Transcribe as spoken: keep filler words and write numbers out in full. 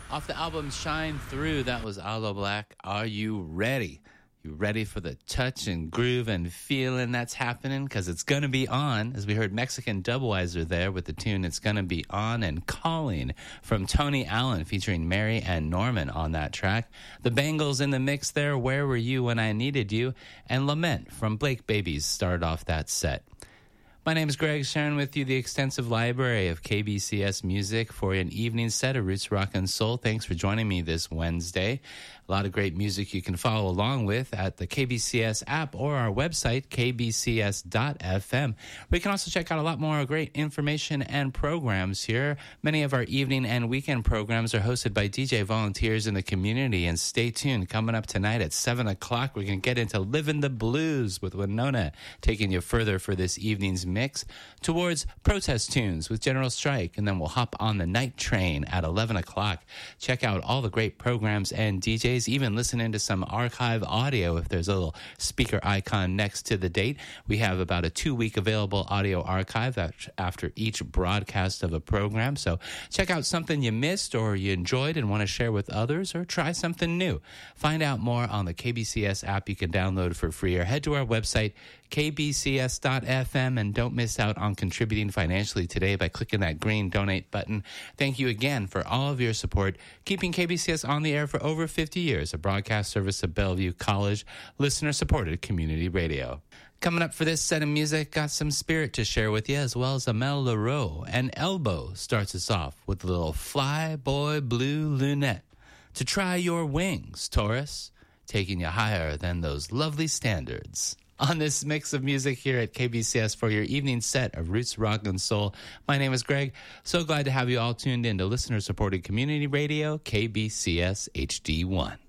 Off the album Shine Through, that was Aloe Black. Are you ready? You ready for the touch and groove and feeling that's happening? Because it's going to be on. As we heard Mexican Dubweiser there with the tune It's Gonna Be On and Calling from Tony Allen featuring Mary and Norman on that track. The Bangles in the mix there, Where Were You When I Needed You? And Lament from Blake Babies started off that set. My name is Greg, sharing with you the extensive library of K B C S music for an evening set of Roots Rock and Soul. Thanks for joining me this Wednesday. A lot of great music you can follow along with at the K B C S app or our website, k b c s dot f m. We can also check out a lot more great information and programs here. Many of our evening and weekend programs are hosted by D J volunteers in the community. And stay tuned. Coming up tonight at seven o'clock, we're going to get into Livin' the Blues with Winona, taking you further for this evening's mix towards protest tunes with General Strike. And then we'll hop on the night train at eleven o'clock. Check out all the great programs and D Js. Even listen into some archive audio if there's a little speaker icon next to the date. We have about a two-week available audio archive after each broadcast of a program. So check out something you missed or you enjoyed and want to share with others, or try something new. Find out more on the K B C S app you can download for free, or head to our website, k b c s dot f m, and don't miss out on contributing financially today by clicking that green donate button. Thank you again for all of your support, keeping K B C S on the air for over fifty years, a broadcast service of Bellevue College, listener-supported community radio. Coming up for this set of music, got some Spirit to share with you, as well as Amel Leroux. And Elbow starts us off with a little Fly Boy Blue Lunette. To try your wings, Taurus, taking you higher than those lovely standards. On this mix of music here at K B C S for your evening set of Roots, Rock, and Soul. My name is Greg. So glad to have you all tuned in to listener-supported community radio, K B C S H D one.